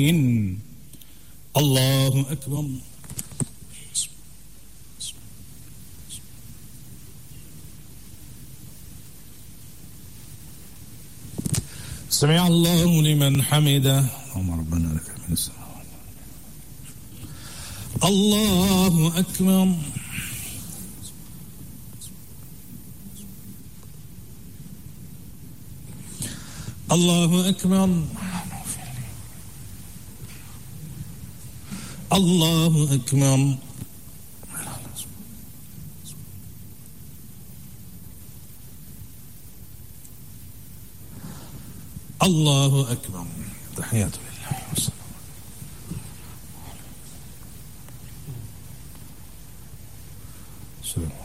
الله أكبر. سمع الله لمن حمده. اللهم ربنا لك الحمد. الله أكبر. الله أكبر. الله أكبر. الله أكبر. تحيات لله والسلام.